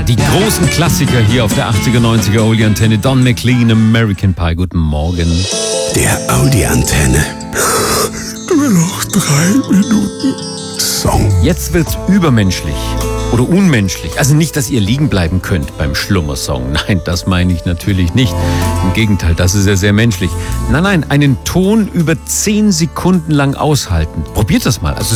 Die großen Klassiker hier auf der 80er, 90er Audi-Antenne. Don McLean, American Pie. Guten Morgen. Der Audi-Antenne. Nur noch 3 Minuten Song. Jetzt wird's übermenschlich oder unmenschlich. Also nicht, dass ihr liegen bleiben könnt beim Schlummersong. Nein, das meine ich natürlich nicht. Im Gegenteil, das ist ja sehr menschlich. Nein, einen Ton über 10 Sekunden lang aushalten. Probiert das mal. Also